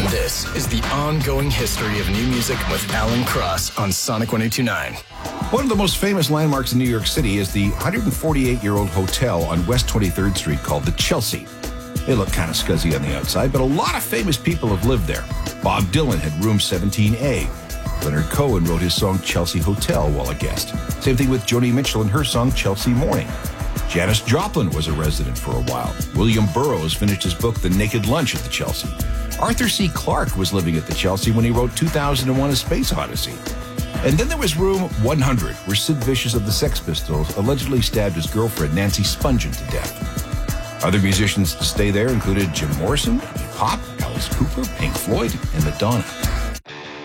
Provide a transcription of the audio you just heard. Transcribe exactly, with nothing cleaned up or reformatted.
This is the ongoing history of new music with Alan Cross on Sonic one oh two point nine. One of the most famous landmarks in New York City is the one hundred forty-eight-year-old hotel on West twenty-third Street called the Chelsea. They look kind of scuzzy on the outside, but a lot of famous people have lived there. Bob Dylan had room seventeen A. Leonard Cohen wrote his song Chelsea Hotel while a guest. Same thing with Joni Mitchell and her song Chelsea Morning. Janis Joplin was a resident for a while. William Burroughs finished his book The Naked Lunch at the Chelsea. Arthur C. Clarke was living at the Chelsea when he wrote two thousand one A Space Odyssey. And then there was room one hundred, where Sid Vicious of the Sex Pistols allegedly stabbed his girlfriend Nancy Spungen to death. Other musicians to stay there included Jim Morrison, Iggy Pop, Alice Cooper, Pink Floyd, and Madonna.